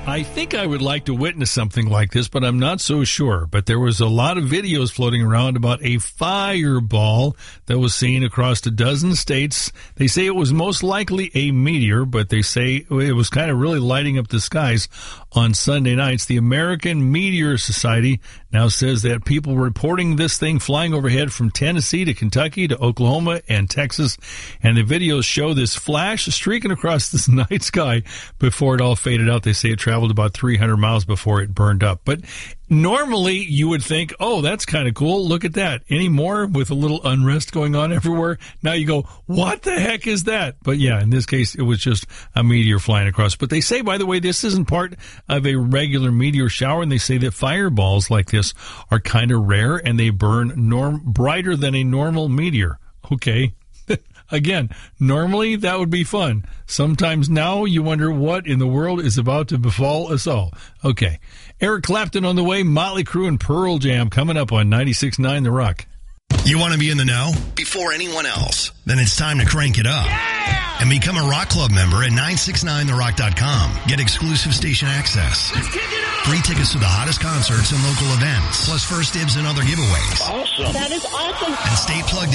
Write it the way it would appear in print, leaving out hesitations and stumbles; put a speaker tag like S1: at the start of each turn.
S1: I think I would like to witness something like this, but I'm not so sure. But there was a lot of videos floating around about a fireball that was seen across a dozen states. They say it was most likely a meteor, but they say it was kind of really lighting up the skies on Sunday nights. The American Meteor Society now says that people reporting this thing flying overhead from Tennessee to Kentucky to Oklahoma and Texas, and the videos show this flash streaking across this night sky before it all faded out. They say it traveled about 300 miles before it burned up. But normally you would think, oh, that's kind of cool. Look at that. Anymore with a little unrest going on everywhere. Now you go, what the heck is that? But yeah, in this case, it was just a meteor flying across. But they say, by the way, this isn't part of a regular meteor shower. And they say that fireballs like this are kind of rare and they burn brighter than a normal meteor. Okay. Again, normally that would be fun. Sometimes now you wonder what in the world is about to befall us all. Okay. Eric Clapton on the way, Motley Crue and Pearl Jam coming up on 96.9 The Rock.
S2: You want to be in the know before anyone else? Then it's time to crank it up. Yeah! And become a Rock Club member at 969therock.com. Get exclusive station access.
S3: Let's kick it up!
S2: Free tickets to the hottest concerts and local events. Plus first dibs and other giveaways.
S3: Awesome.
S4: That is awesome.
S2: And stay plugged